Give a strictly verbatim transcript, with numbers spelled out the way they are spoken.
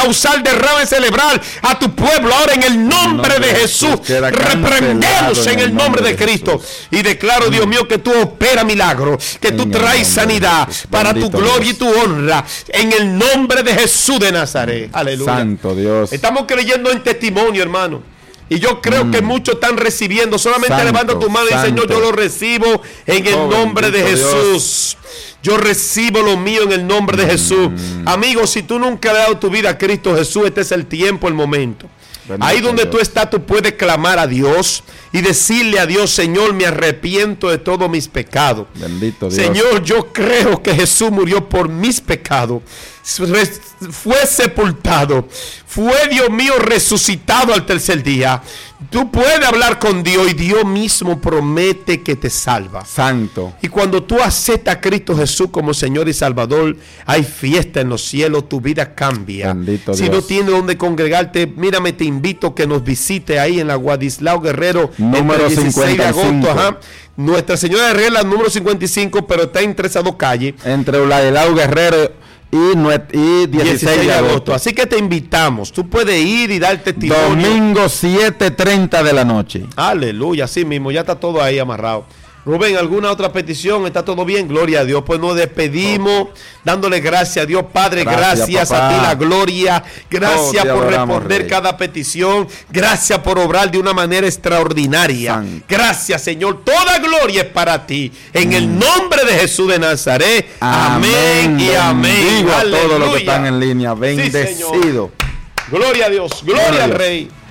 causar derrame cerebral a tu pueblo ahora en el nombre, nombre de Jesús. Reprendemos en el nombre de, de Cristo y declaro, Dios mío, que tú operas milagro, que tú traes sanidad para tu gloria y tu honra en el nombre de Jesús de Nazaret. Aleluya. Santo Dios. Estamos creyendo en testimonio, hermano. Y yo creo mm. que muchos están recibiendo. Solamente santo, levanta tu mano y dice, Señor, yo lo recibo en el oh, nombre de Jesús. Dios. Yo recibo lo mío en el nombre de mm. Jesús. Amigo, si tú nunca le has dado tu vida a Cristo Jesús, este es el tiempo, el momento. Bendito Ahí donde Dios. Tú estás, tú puedes clamar a Dios y decirle a Dios, Señor, me arrepiento de todos mis pecados. Bendito Dios. Señor, yo creo que Jesús murió por mis pecados. Fue sepultado. Fue, Dios mío, resucitado al tercer día. Tú puedes hablar con Dios y Dios mismo promete que te salva. Santo. Y cuando tú aceptas a Cristo Jesús como Señor y Salvador, hay fiesta en los cielos, tu vida cambia. Bendito si Dios. no tienes donde congregarte, mírame, te invito a que nos visite ahí en la Guadislao Guerrero, número dieciséis de agosto. Ajá. Nuestra Señora de Regla, número cincuenta y cinco, pero está entre esas dos calles. Entre Guadislao Guerrero y dieciséis de agosto. Así que te invitamos. Tú puedes ir y dar testimonio. Domingo siete treinta de la noche. Aleluya, así mismo. Ya está todo ahí amarrado. Rubén, ¿alguna otra petición? ¿Está todo bien? Gloria a Dios. Pues nos despedimos dándole gracias a Dios. Padre, gracias, gracias a ti la gloria. Gracias oh, por adoramos, responder Rey. Cada petición. Gracias por obrar de una manera extraordinaria. Santo. Gracias, Señor. Toda gloria es para ti. En mm. el nombre de Jesús de Nazaret. Amén, amén y amén. Digo a todos los que están en línea. Bendecido. Sí, gloria a Dios. Gloria, gloria al Rey.